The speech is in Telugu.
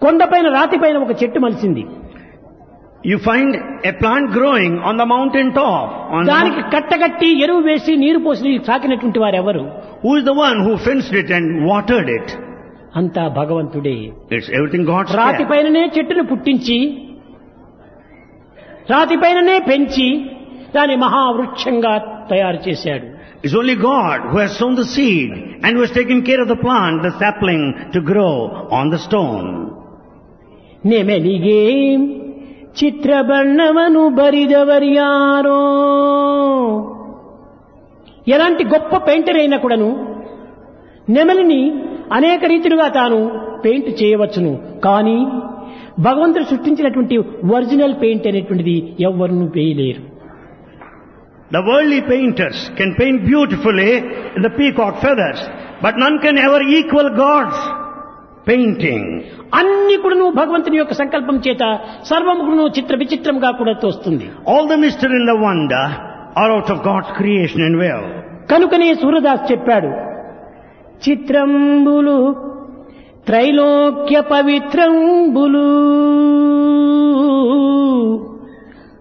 కొండపైన రాతిపైన ఒక చెట్టు మలిసింది. You find a plant growing on the mountain top. దానికి కట్టగట్టి ఎరువు వేసి నీరు పోసి సాకినటువంటి వారెవరు? Who is the one who fenced it and watered it? అంతా భగవంతుడే. It's everything God's care. రాతిపైననే చెట్టును పుట్టించి రాతిపైననే పెంచి దాని మహావృక్షంగా తయారు చేశాడు. It's only God who has sown the seed and who has taken care of the plant, the sapling, to grow on the stone. ನೆಮೆಲಿಗೆ ಚಿತ್ರಬಣ್ಣವನು ಬರಿದವರ್ಯಾರೋ. ఎలాంటి గొప్ప పెయింటర్ అయినా కూడాను నెమలిని అనేక రీతిలుగా తాను పెయింట్ చేయవచ్చును. కానీ భగవంతుడు సృష్టించినటువంటి ఒరిజినల్ పెయింట్ అనేటువంటిది ఎవ్వరూ వేయలేరు. The worldly painters can paint beautifully the peacock feathers, but none can ever equal God's painting. అన్ని కూడాను భగవంతుని యొక్క సంకల్పం చేత సర్వము కూడాను చిత్ర విచిత్రంగా కూడా తోస్తుంది. All the mystery and the wonder are out of God's creation and will. కనుకనే సూరదాస్ చెప్పాడు, చిత్రంబులు త్రైలోక్య పవిత్రంబులు